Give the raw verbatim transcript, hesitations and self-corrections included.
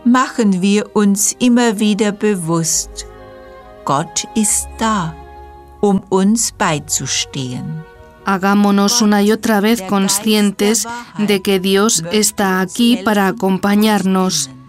machen wir uns immer wieder bewusst, Gott ist da, um uns beizustehen. Hagámonos una y otra vez conscientes de que Dios está aquí para acompañarnos.